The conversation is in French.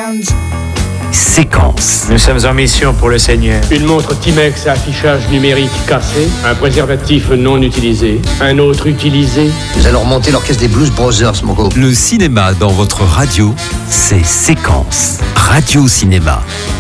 Sounds. Séquence. Nous sommes en mission pour le Seigneur. Une montre Timex à affichage numérique cassé, un préservatif non utilisé, un autre utilisé. Nous allons remonter l'orchestre des Blues Brothers, Mogo. Le cinéma dans votre radio, c'est Séquence. Radio Cinéma.